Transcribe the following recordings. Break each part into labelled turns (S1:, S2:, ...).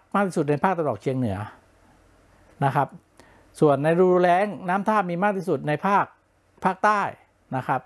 S1: มากที่สุดในภาคตะวันออกเฉียงเหนือนะครับส่วนในฤดูแล้งน้ำท่ามีมากที่สุดในภาคใต้นะครับ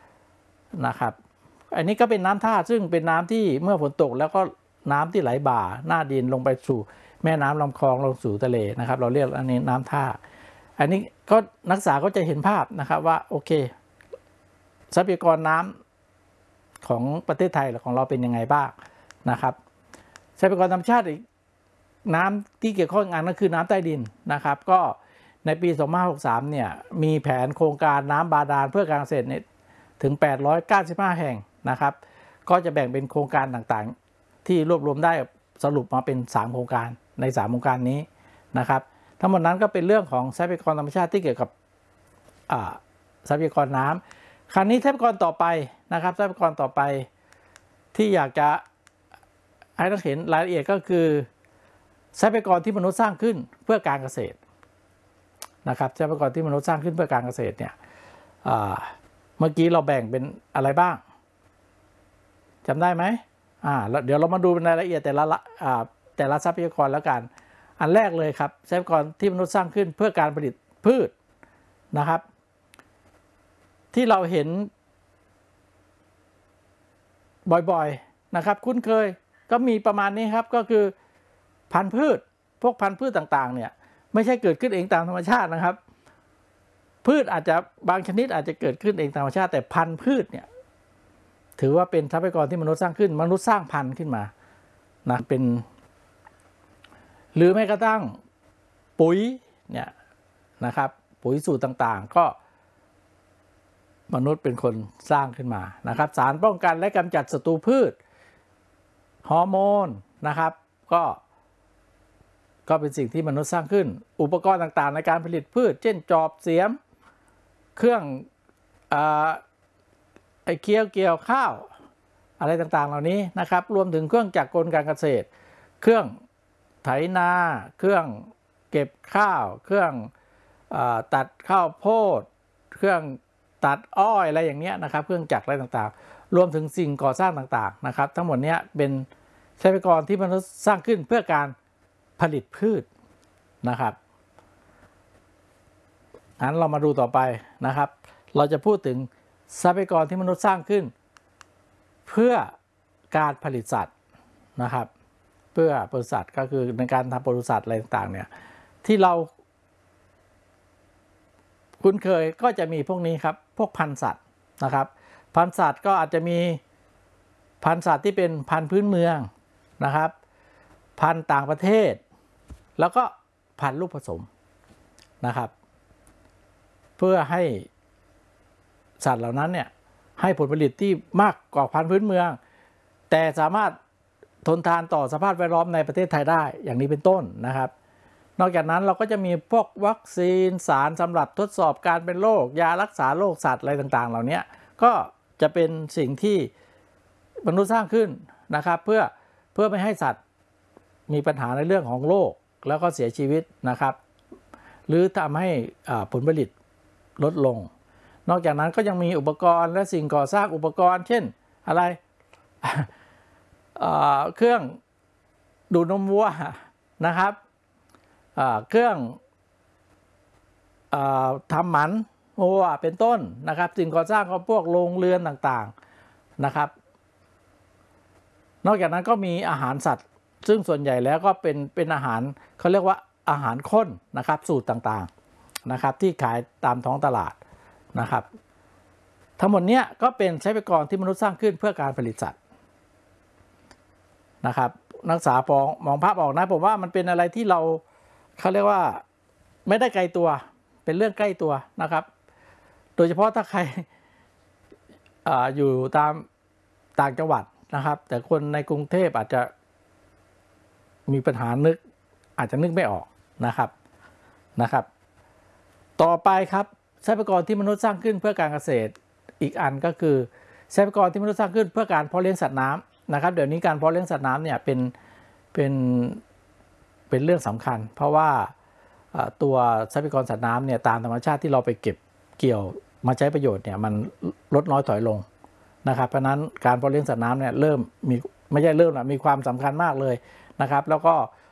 S1: อันนี้ก็เป็นน้ำท่าซึ่งเป็นน้ำที่เมื่อฝนตกแล้วก็น้ำที่ไหลบ่าหน้าดินลงไปสู่แม่น้ำลำคลองลงสู่ทะเลนะครับเราเรียกอันนี้น้ำท่าอันนี้ก็นักศึกษาก็จะเห็นภาพนะครับว่าโอเคทรัพยากรน้ำของประเทศไทยของเราเป็นยังไงบ้างนะครับทรัพยากรธรรมชาติอีกน้ำที่เกี่ยวข้องอีกอันก็คือน้ำใต้ดินนะครับก็ในปี2563เนี่ยมีแผนโครงการน้ำบาดาลเพื่อการเกษตรถึง895แห่งนะครับก็จะแบ่งเป็นโครงการต่างๆที่รวบรวมได้สรุปมาเป็น3โครงการใน3โครงการนี้นะครับทั้งหมดนั้นก็เป็นเรื่องของทรัพยากรธรรมชาติที่เกี่ยวกับทรัพยากรน้ำคราวนี้ทรัพยากรต่อไปนะครับทรัพยากรต่อไปที่อยากจะให้เราเห็นรายละเอียดก็คือทรัพยากรที่มนุษย์สร้างขึ้นเพื่อการเกษตรนะครับทรัพยากรที่มนุษย์สร้างขึ้นเพื่อการเกษตรเนี่ยเมื่อกี้เราแบ่งเป็นอะไรบ้างจำได้ไหมแล้วเดี๋ยวเรามาดูเป็นรายละเอียดแต่ละทรัพยากรแล้วกันอันแรกเลยครับทรัพยากรที่มนุษย์สร้างขึ้นเพื่อการผลิตพืชนะครับที่เราเห็นบ่อยๆนะครับคุ้นเคยก็มีประมาณนี้ครับก็คือพันธุ์พืชพวกพันธุ์พืชต่างๆเนี่ยไม่ใช่เกิดขึ้นเองตามธรรมชาตินะครับพืชอาจจะบางชนิดอาจจะเกิดขึ้นเองตามธรรมชาติแต่พันธุ์พืชเนี่ยถือว่าเป็นทรัพยากรที่มนุษย์สร้างขึ้นมนุษย์สร้างพันธุ์ขึ้นมานะเป็นหรือแม้กระทั่งปุ๋ยเนี่ยนะครับปุ๋ยสูตรต่างๆก็มนุษย์เป็นคนสร้างขึ้นมานะครับสารป้องกันและกำจัดศัตรูพืชฮอร์โมนนะครับก็เป็นสิ่งที่มนุษย์สร้างขึ้นอุปกรณ์ต่างๆในการผลิตพืชเช่นจอบเสียมเครื่องเกี่ยวข้าวอะไรต่างๆเหล่านี้นะครับรวมถึงเครื่องจักรกลการเกษตรเครื่องไถนาเครื่องเก็บข้าวเครื่องตัดข้าวโพดเครื่องตัดอ้อยอะไรอย่างเนี้ยนะครับเครื่องจักรอะไรต่างๆรวมถึงสิ่งก่อสร้างต่างๆนะครับทั้งหมดนี้เป็นทรัพยากรที่มนุษย์สร้างขึ้นเพื่อการผลิตพืชนะครับงั้นเรามาดูต่อไปนะครับเราจะพูดถึงทรัพยากรที่มนุษย์สร้างขึ้นเพื่อการผลิตสัตว์นะครับเพื่อปศุสัตว์ก็คือในการทำปศุสัตว์อะไรต่างๆเนี่ยที่เราคุ้นเคยก็จะมีพวกนี้ครับพวกพันธุ์สัตว์นะครับพันธุ์สัตว์ก็อาจจะมีพันธุ์สัตว์ที่เป็นพันธุ์พื้นเมืองนะครับพันธุ์ต่างประเทศแล้วก็พันธุ์ลูกผสมนะครับเพื่อให้สัตว์เหล่านั้นเนี่ยให้ผลผลิตที่มากกว่าพันธุ์พื้นเมืองแต่สามารถทนทานต่อสภาพแวดล้อมในประเทศไทยได้อย่างนี้เป็นต้นนะครับนอกจากนั้นเราก็จะมีพวกวัคซีนสารสำหรับทดสอบการเป็นโรคยารักษาโรคสัตว์อะไรต่างๆเหล่านี้ก็จะเป็นสิ่งที่มนุษย์สร้างขึ้นนะครับเพื่อไม่ให้สัตว์มีปัญหาในเรื่องของโรคแล้วก็เสียชีวิตนะครับหรือทำให้ผลผลิตลดลงนอกจากนั้นก็ยังมีอุปกรณ์และสิ่งก่อสร้างอุปกรณ์เช่นอะไร เครื่องดูดนมวัวนะครับเครื่องทำหมันวัวเป็นต้นนะครับสิ่งก่อสร้างของพวกโรงเรือนต่างๆนะครับนอกจากนั้นก็มีอาหารสัตว์ซึ่งส่วนใหญ่แล้วก็เป็นอาหารเขาเรียกว่าอาหารข้นนะครับสูตรต่างๆนะครับที่ขายตามท้องตลาดนะครับทั้งหมดนี้ก็เป็นทรัพยากรที่มนุษย์สร้างขึ้นเพื่อการผลิตสัตว์นะครับนักศึกษามองภาพออกนะผมว่ามันเป็นอะไรที่เขาเรียกว่าไม่ได้ไกลตัวเป็นเรื่องใกล้ตัวนะครับโดยเฉพาะถ้าใครอยู่ตามต่างจังหวัดนะครับแต่คนในกรุงเทพอาจจะมีปัญหาอาจจะนึกไม่ออกนะครับต่อไปครับทรัพยากรที่มนุษย์สร้างขึ้นเพื่อการเกษตรอีกอันก็คือทรัพยากรที่มนุษย์สร้างขึ้นเพื่อการเพาะเลี้ยงสัตว์น้ำนะครับเดี๋ยวนี้การเพาะเลี้ยงสัตว์น้ำเนี่ยเป็นเรื่องสำคัญเพราะว่าตัวทรัพยากรสัตว์น้ำเนี่ยตามธรรมชาติที่เราไปเก็บเกี่ยวมาใช้ประโยชน์เนี่ยมันลดน้อยถอยลงนะครับเพราะนั้นการเพาะเลี้ยงสัตว์น้ำเนี่ยมีความสำคัญมากเลยนะครับแล้วก็